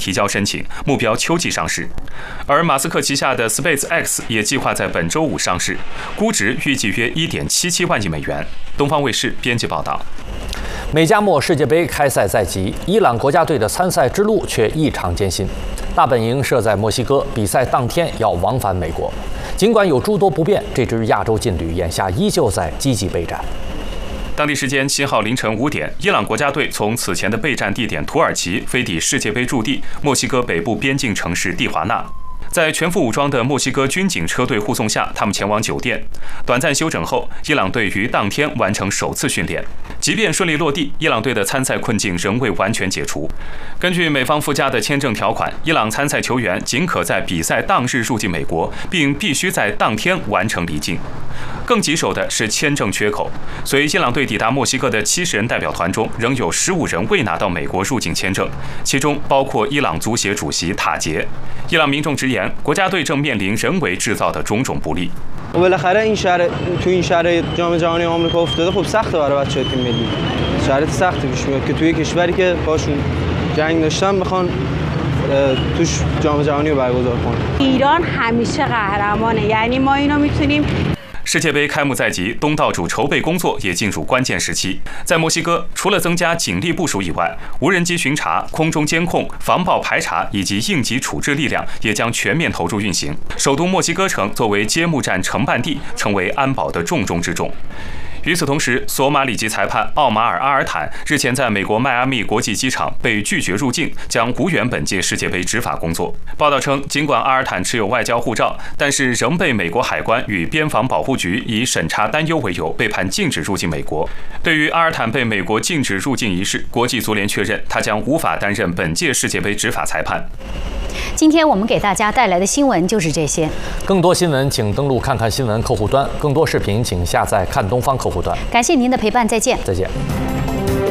提交申请，目标秋季上市。而马斯克旗下的 SpaceX 也计划在本周五上市，估值预计约1.77万亿美元。东方卫视编辑报道。 美加墨世界杯开赛在即，伊朗国家队的参赛之路却异常艰辛。大本营设在墨西哥，比赛当天要往返美国。尽管有诸多不便，这支亚洲劲旅眼下依旧在积极备战。 当地时间7号凌晨5点，伊朗国家队从此前的备战地点土耳其飞抵世界杯驻地墨西哥北部边境城市蒂华纳。在全副武装的墨西哥军警车队护送下，他们前往酒店。短暂休整后，伊朗队于当天完成首次训练。即便顺利落地，伊朗队的参赛困境仍未完全解除。根据美方附加的签证条款，伊朗参赛球员仅可在比赛当日入境美国，并必须在当天完成离境。更棘手的是签证缺口，随伊朗队抵达墨西哥的70人代表团中，仍有15人未拿到美国入境签证，其中包括伊朗足协主席塔杰。伊朗民众直言，国家队正面临人为制造的种种不利。 بالاخره این شهر تو این شهر جام جهانی آمریکا افتاده خب سخته برای بچه‌های تیم ملی. شرایط سختی پیش میاد که توی کشوری که باشون جنگ داشتن بخوان توش جام جهانی رو برگزار کنن. ایران همیشه قهرمانه. یعنی ما اینو میتونیم 世界杯开幕在即，东道主筹备工作也进入关键时期。在墨西哥，除了增加警力部署以外，无人机巡查、空中监控、防暴排查以及应急处置力量也将全面投入运行。首都墨西哥城作为揭幕战承办地，成为安保的重中之重。与此同时，索马里籍裁判奥马尔·阿尔坦日前在美国迈阿密国际机场被拒绝入境，将无缘本届世界杯执法工作。报道称，尽管阿尔坦持有外交护照，但是仍被美国海关与边防保护局以审查担忧为由被判禁止入境美国。对于阿尔坦被美国禁止入境一事，国际足联确认他将无法担任本届世界杯执法裁判。 今天我们给大家带来的新闻就是这些。 更多新闻请登录看看新闻客户端，更多视频请下载看东方客户端。 感谢您的陪伴，再见。 再见。